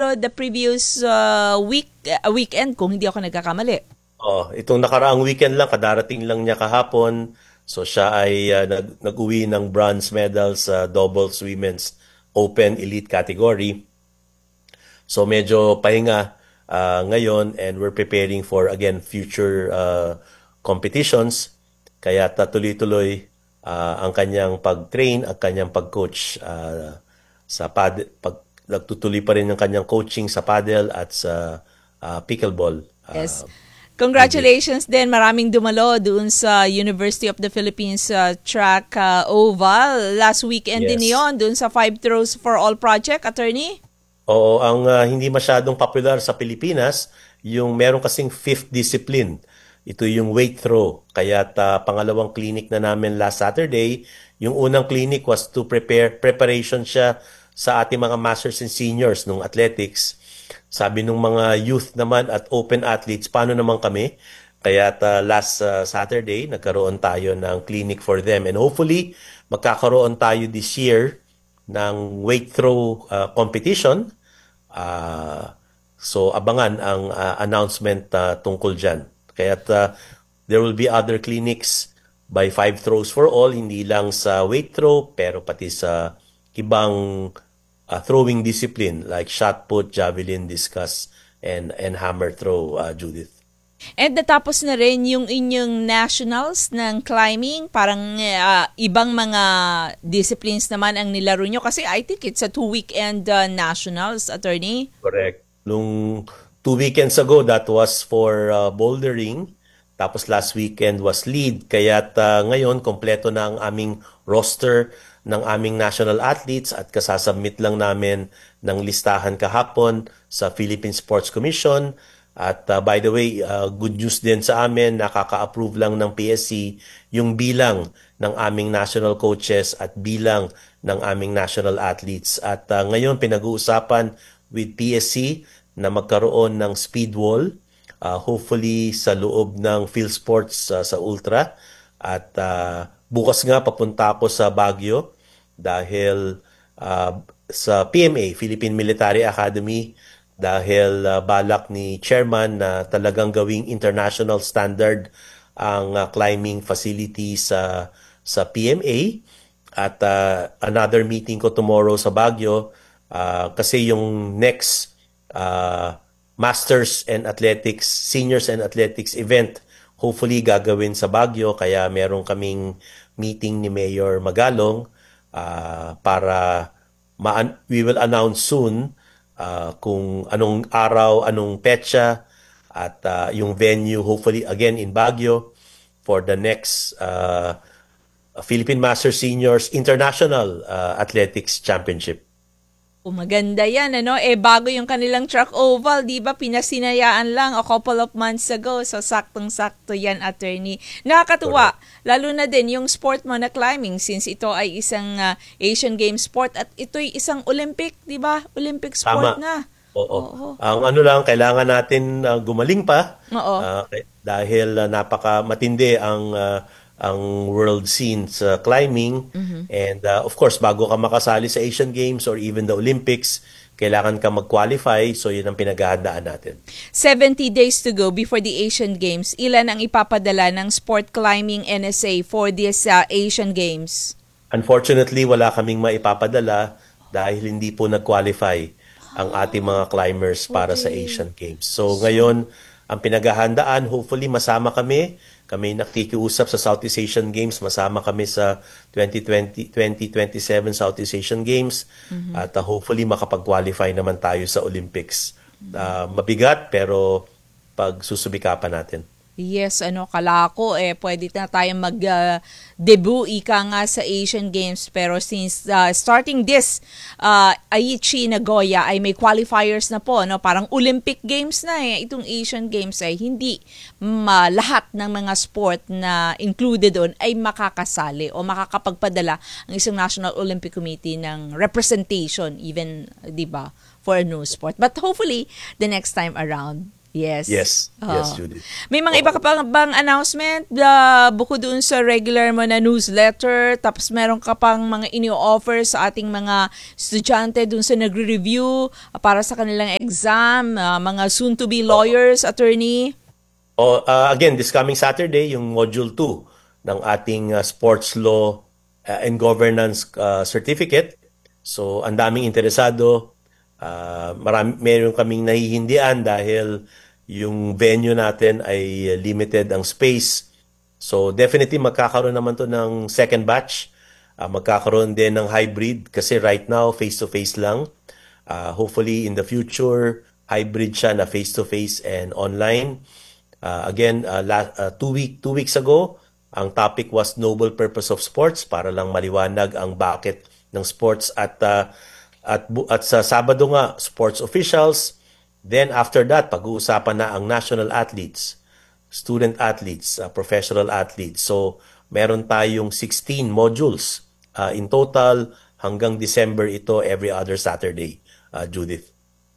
the previous weekend kung hindi ako nagkakamali. Itong nakaraang weekend lang, kadarating lang niya kahapon. So siya ay nag-uwi ng bronze medal sa doubles women's open elite category. So medyo pahinga ngayon, and we're preparing for again future competitions. Kaya tuloy-tuloy ang kanyang pag-train, ang kanyang pag-coach sa paddle. Nagtutuloy pa rin ang kanyang coaching sa paddle at sa pickleball. Yes. Congratulations din. Maraming dumalo doon sa University of the Philippines track oval. Last weekend din yon doon sa 5 throws for all project, attorney? Oo, ang hindi masyadong popular sa Pilipinas, yung meron kasing fifth discipline. Ito yung weight throw. Kaya pangalawang clinic na namin last Saturday. Yung unang clinic was to preparation siya sa ating mga masters and seniors nung athletics. Sabi nung mga youth naman at open athletes, paano naman kami? Kaya last Saturday, nagkaroon tayo ng clinic for them. And hopefully, magkakaroon tayo this year ng weight throw competition. So, abangan ang announcement tungkol dyan. Kaya there will be other clinics by 5 throws for all, hindi lang sa weight throw, pero pati sa ibang throwing discipline like shot put, javelin, discus, and hammer throw, Judith. And natapos na rin yung inyong nationals ng climbing, parang ibang mga disciplines naman ang nilaro nyo kasi I think it's a 2-weekend nationals, attorney? Correct. Nung 2 weekends ago, that was for bouldering. Tapos last weekend was lead. Kaya ngayon, kompleto na ang aming roster ng aming national athletes at kasasubmit lang namin ng listahan kahapon sa Philippine Sports Commission. At by the way, good news din sa amin, nakaka-approve lang ng PSC yung bilang ng aming national coaches at bilang ng aming national athletes. At ngayon pinag-uusapan with PSC na magkaroon ng speed wall, hopefully sa loob ng Field Sports sa Ultra. At bukas nga papunta ako sa Baguio dahil sa PMA, Philippine Military Academy, dahil balak ni chairman na talagang gawing international standard ang climbing facility sa PMA. At another meeting ko tomorrow sa Baguio kasi yung next Masters and Athletics, Seniors and Athletics event hopefully gagawin sa Baguio, kaya meron kaming meeting ni Mayor Magalong para we will announce soon kung anong araw, anong petsa at yung venue, hopefully again in Baguio for the next Philippine Masters Seniors International Athletics Championship. Maganda yan, ano? Bago yung kanilang track oval, di ba? Pinasinayaan lang a couple of months ago. So, saktong-sakto yan, attorney. Nakakatuwa. Lalo na din yung sport mo na climbing, since ito ay isang Asian Games sport at ito'y isang Olympic, di ba? Olympic sport. Tama na. Oo. Ang ano lang, kailangan natin gumaling pa. Dahil napaka-matindi ang world scene sa climbing. And of course, bago ka makasali sa Asian Games or even the Olympics, kailangan ka mag-qualify. So yun ang pinaghahandaan natin. 70 days to go before the Asian Games. Ilan ang ipapadala ng Sport Climbing NSA for this Asian Games? Unfortunately, wala kaming maipapadala dahil hindi po nag-qualify ang ating mga climbers para sa Asian Games. So ngayon, ang pinaghahandaan, hopefully masama kami. Kami nakikiusap sa Southeast Asian Games, masama kami sa 2027 Southeast Asian Games at hopefully makapag-qualify naman tayo sa Olympics. Mabigat pero pagsusubikapan natin. Yes, kala ko pwede na tayong mag-debut ika nga sa Asian Games, pero since starting this Aichi Nagoya ay may qualifiers na po, no? Parang Olympic Games na itong Asian Games ay hindi lahat ng mga sport na included doon ay makakasali o makakapagpadala ang isang National Olympic Committee ng representation even, 'di ba, for a new sport. But hopefully the next time around Yes. Yes, Oo. Judith. May mga iba ka pa bang announcement bukod doon sa regular mo na newsletter, tapos meron ka pang mga ini-offer sa ating mga estudyante doon sa nagre-review para sa kanilang exam, mga soon-to-be lawyers, attorney? Again, this coming Saturday, yung Module 2 ng ating Sports Law and Governance Certificate. So, ang daming interesado. Meron kaming nahihindian dahil yung venue natin ay limited ang space. So definitely magkakaroon naman to ng second batch. Magkakaroon din ng hybrid kasi right now face-to-face lang. Hopefully in the future, hybrid siya na face-to-face and online. Again, 2 weeks ago, ang topic was noble purpose of sports para lang maliwanag ang bakit ng sports at sa Sabado nga, sports officials. Then after that, pag-uusapan na ang national athletes, student athletes, professional athletes. So meron tayong 16 modules in total hanggang December ito every other Saturday, Judith.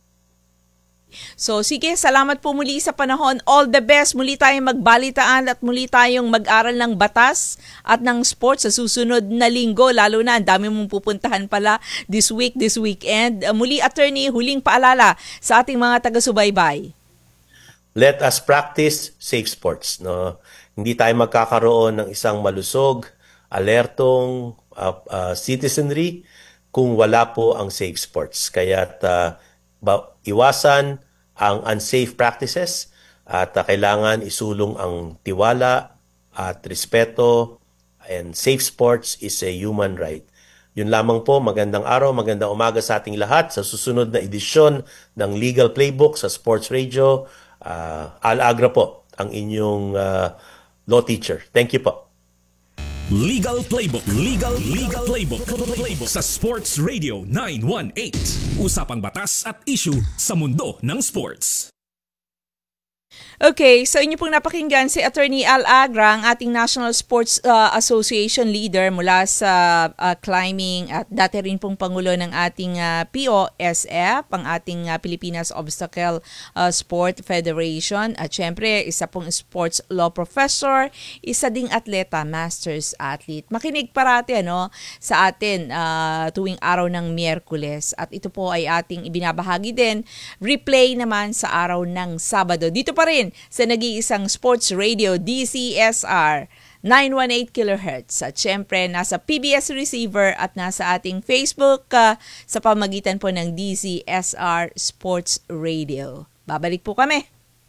So sige, salamat po muli sa panahon. All the best. Muli tayong magbalitaan at muli tayong mag-aral ng batas at ng sports sa susunod na linggo. Lalo na, ang dami mong pupuntahan pala this weekend. Muli, attorney, huling paalala sa ating mga taga-subaybay. Let us practice safe sports. No? Hindi tayo magkakaroon ng isang malusog, alertong citizenry kung wala po ang safe sports. Kaya iwasan ang unsafe practices at kailangan isulong ang tiwala at respeto, and safe sports is a human right. Yun lamang po, magandang araw, magandang umaga sa ating lahat. Sa susunod na edisyon ng Legal Playbook sa Sports Radio, Al Agra po ang inyong law teacher. Thank you po. Legal Playbook. Legal Playbook sa Sports Radio 918. Usapang batas at issue sa mundo ng sports. Okay, so inyo pong napakinggan si Attorney Al Agra, ang ating National Sports Association leader mula sa climbing at dati rin pong Pangulo ng ating POSF, ang ating Pilipinas Obstacle Sport Federation. At syempre, isa pong sports law professor, isa ding atleta, masters athlete. Makinig parati sa atin tuwing araw ng Miyerkules. At ito po ay ating ibinabahagi din, replay naman sa araw ng Sabado. Dito pa rin sa nag-iisang sports radio DCSR 918 kHz. At syempre, nasa PBS receiver at nasa ating Facebook sa pamagitan po ng DCSR Sports Radio. Babalik po kami.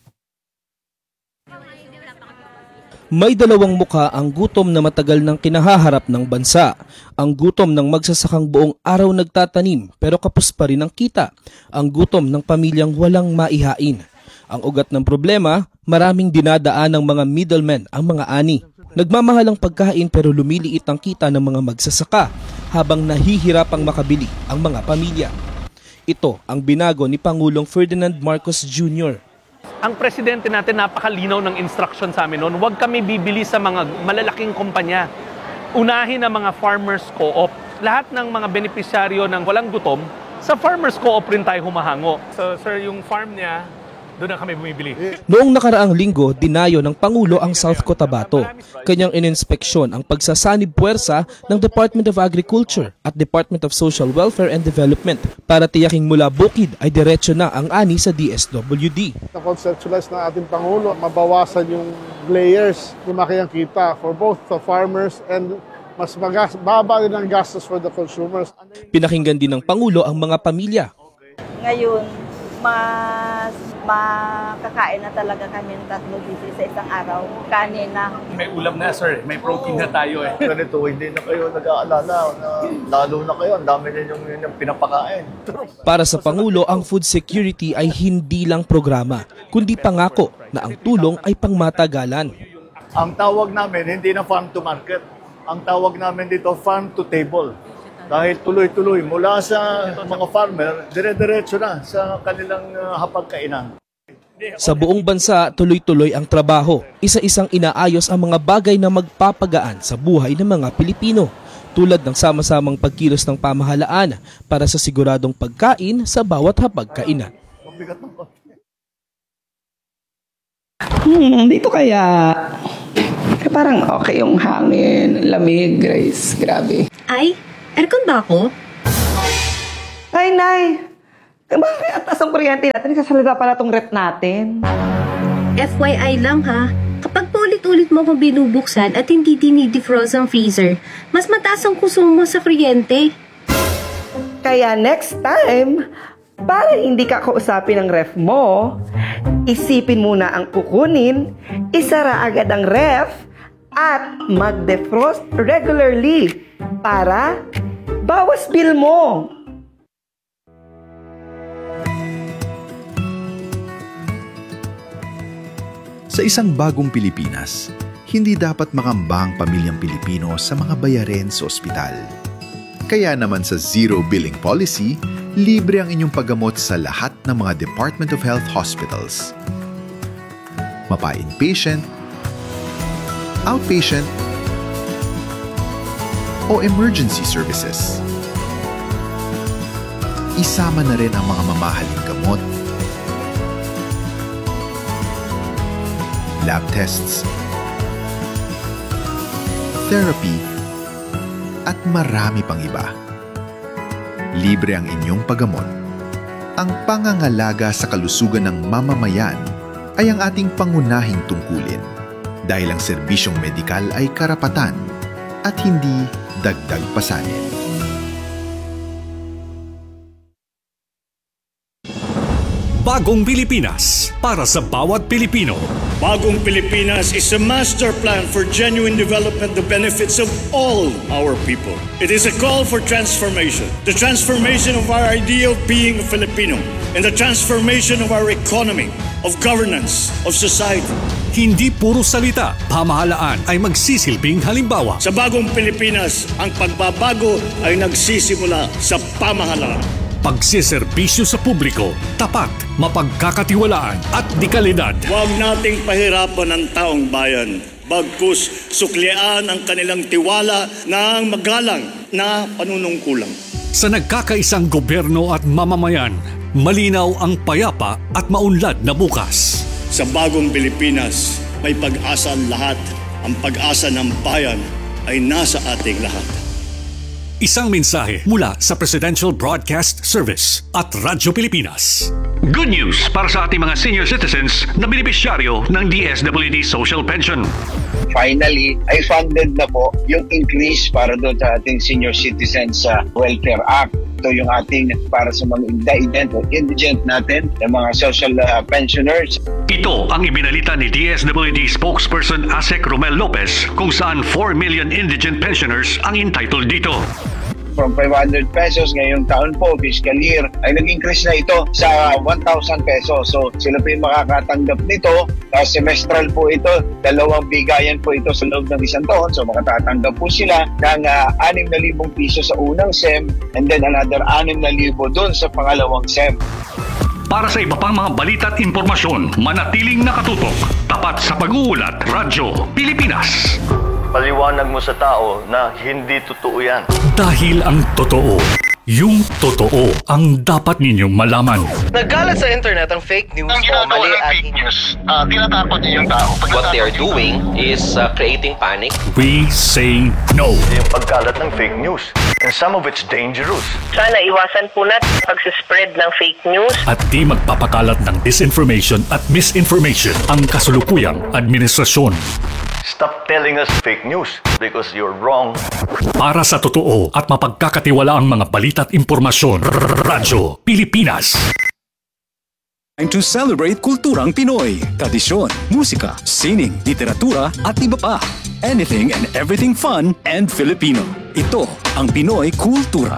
May dalawang mukha ang gutom na matagal nang kinahaharap ng bansa. Ang gutom ng magsasakang buong araw nagtatanim pero kapos pa rin ang kita. Ang gutom ng pamilyang walang maihain. Ang ugat ng problema, maraming dinadaan ng mga middlemen ang mga ani. Nagmamahal ang pagkain pero lumiliit ang kita ng mga magsasaka habang nahihirapang makabili ang mga pamilya. Ito ang binago ni Pangulong Ferdinand Marcos Jr. Ang presidente natin napakalinaw ng instruction sa amin noon, huwag kami bibili sa mga malalaking kumpanya. Unahin ang mga farmers co-op. Lahat ng mga benepisyaryo ng walang gutom, sa farmers co-op rin tayo humahango. So sir, yung farm niya, doon na kami bumibili. Noong nakaraang linggo, dinayo ng Pangulo ang South Cotabato. Kanyang ininspeksyon ang pagsasanib puwersa ng Department of Agriculture at Department of Social Welfare and Development para tiyaking mula bukid ay diretso na ang ani sa DSWD. Na-conceptualize ng ating Pangulo, mabawasan yung layers, lumaki ang kita for both the farmers and mas baba din ang gastos for the consumers. Pinakinggan din ng Pangulo ang mga pamilya. Ngayon, mas makakain na talaga kami ng 3 beses sa isang araw. Kanin na. May ulam na sir, may protein na tayo eh. Ganito, hindi na kayo nag-aalala na lalo na kayo, ang dami ninyong pinapakain. Para sa Pangulo, ang food security ay hindi lang programa, kundi pangako na ang tulong ay pangmatagalan. Ang tawag namin, hindi na farm to market. Ang tawag namin dito, farm to table. Dahil tuloy-tuloy mula sa mga farmer, dire-diretso na sa kanilang hapagkainan. Sa buong bansa, tuloy-tuloy ang trabaho. Isa-isang inaayos ang mga bagay na magpapagaan sa buhay ng mga Pilipino, tulad ng sama-samang pagkilos ng pamahalaan para sa siguradong pagkain sa bawat hapagkainan. Mabigat ng Dito kaya. Parang okay yung hangin, lamig, Grace. Grabe. Ay, aircon ba ako? Ay, Nay. Bakit atas ang kuryente natin? Kasalita pala tong rep natin. FYI lang ha, kapag paulit-ulit mo akong binubuksan at hindi dinidefrost ang freezer, mas mataas ang konsumo sa kuryente. Kaya next time, para hindi ka kausapin ng ref mo, isipin muna ang kukunin, isara agad ang ref, at mag-defrost regularly para bawas bill mo. Sa isang bagong Pilipinas, hindi dapat makamba ang pamilyang Pilipino sa mga bayarin sa ospital. Kaya naman sa Zero Billing Policy, libre ang inyong paggamot sa lahat ng mga Department of Health hospitals. Mapa-inpatient, outpatient, o emergency services. Isama na rin ang mga mamahaling gamot, lab tests, therapy, at marami pang iba. Libre ang inyong paggamot. Ang pangangalaga sa kalusugan ng mamamayan ay ang ating pangunahing tungkulin dahil ang serbisyong medikal ay karapatan at hindi dagdag pasanin. Bagong Pilipinas para sa bawat Pilipino. Bagong Pilipinas is a master plan for genuine development, the benefits of all our people. It is a call for transformation. The transformation of our idea of being a Filipino and the transformation of our economy, of governance, of society. Hindi puro salita, pamahalaan ay magsisilbing halimbawa. Sa Bagong Pilipinas, ang pagbabago ay nagsisimula sa pamahalaan. Pagsiservisyo sa publiko, tapat, mapagkakatiwalaan at dekalidad. Huwag nating pahirapan ang taong bayan. Bagkus suklian ang kanilang tiwala ng magalang na panunungkulang. Sa nagkakaisang gobyerno at mamamayan, malinaw ang payapa at maunlad na bukas. Sa Bagong Pilipinas, may pag-asa ang lahat. Ang pag-asa ng bayan ay nasa ating lahat. Isang mensahe mula sa Presidential Broadcast Service at Radyo Pilipinas. Good news para sa ating mga senior citizens na benepisyaryo ng DSWD Social Pension. Finally, ay funded na po yung increase para doon sa ating senior citizens sa Welfare Act. Ito yung ating para sa mga indigent natin, yung mga social pensioners. Ito ang ibinalita ni DSWD spokesperson Asek Romel Lopez kung saan 4 million indigent pensioners ang entitled dito. From 500 pesos ngayong taon po, fiscal year, ay nag-increase na ito sa 1,000 pesos. So sila po yung makakatanggap nito. Semestral po ito, 2 bigayan po ito sa loob ng isang taon. So makatatanggap po sila ng 6,000 piso sa unang SEM and then another 6,000 doon sa pangalawang SEM. Para sa iba pang mga balita at impormasyon, manatiling nakatutok. Tapat sa pag-uulat, Radyo Pilipinas. Paliwanag mo sa tao na hindi totoo yan. Dahil ang totoo, yung totoo ang dapat ninyong malaman. Nagkalat sa internet ang fake news o mali at fake news. Tinatapon niyo yung tao. What they are doing is creating panic. We say no. Yung pagkalat ng fake news. And some of it's dangerous. Sana iwasan po natin pag-spread ng fake news. At di magpapakalat ng disinformation at misinformation ang kasulukuyang administrasyon. Stop telling us fake news because you're wrong. Para sa totoo at mapagkakatiwalaang mga balita at impormasyon, Radyo Pilipinas. Time to celebrate kulturang Pinoy, tradisyon, musika, sining, literatura at iba pa. Anything and everything fun and Filipino. Ito ang Pinoy Kultura.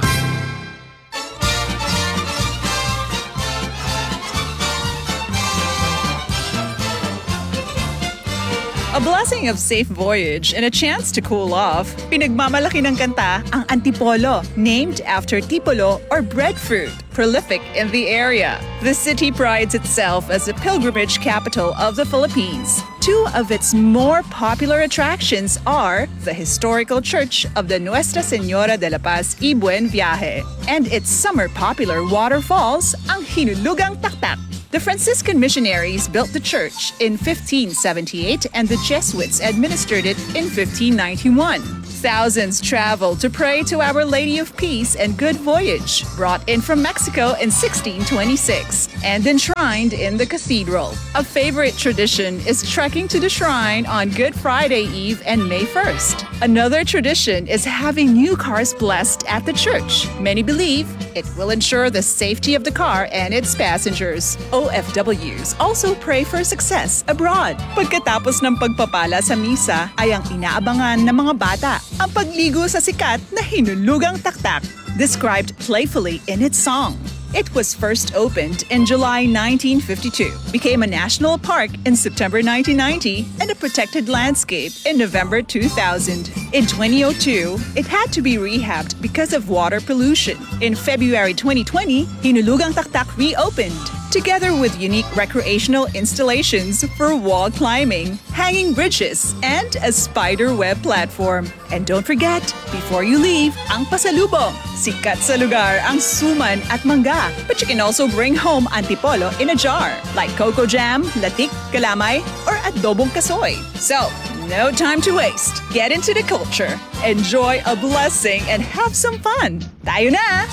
A blessing of safe voyage and a chance to cool off. Pinagmamalaki ng kanta ang Antipolo, named after tipolo or breadfruit, prolific in the area. The city prides itself as the pilgrimage capital of the Philippines. Two of its more popular attractions are the historical church of the Nuestra Señora de la Paz y Buen Viaje and its summer popular waterfalls, ang Hinulugang Taktak. The Franciscan missionaries built the church in 1578 and the Jesuits administered it in 1591. Thousands traveled to pray to Our Lady of Peace and Good Voyage, brought in from Mexico in 1626 and enshrined in the cathedral. A favorite tradition is trekking to the shrine on Good Friday Eve and May 1st. Another tradition is having new cars blessed at the church. Many believe it will ensure the safety of the car and its passengers. OFWs also pray for success abroad. Pagkatapos ng pagpapala sa misa ay ang inaabangan ng mga bata ang pagligo sa sikat na Hinulugang Taktak, described playfully in its song. It was first opened in July 1952, became a national park in September 1990, and a protected landscape in November 2000. In 2002, it had to be rehabbed because of water pollution. In February 2020, Hinulugang Taktak reopened, together with unique recreational installations for wall climbing, hanging bridges, and a spider web platform. And don't forget, before you leave, ang pasalubong. Sikat sa lugar ang suman at mangga. But you can also bring home antipolo in a jar, like cocoa jam, latik, kalamay, or adobong kasoy. So, no time to waste. Get into the culture, enjoy a blessing, and have some fun. Tayo na!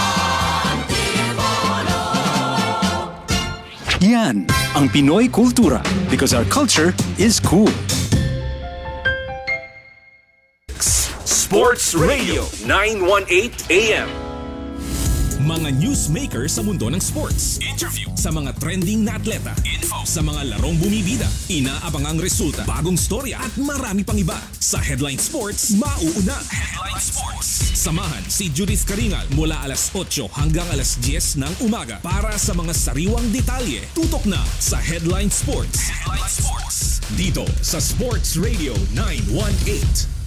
Yan ang Pinoy Kultura because our culture is cool. Sports Radio 918 AM. Mga newsmaker sa mundo ng sports. Interview sa mga trending na atleta. Info sa mga larong bumibida. Inaabangang resulta, bagong storya at marami pang iba. Sa Headline Sports, mauuna. Headline Sports. Samahan si Judith Karingal mula alas 8 hanggang alas 10 ng umaga para sa mga sariwang detalye. Tutok na sa Headline Sports. Headline Sports. Dito sa Sports Radio 918.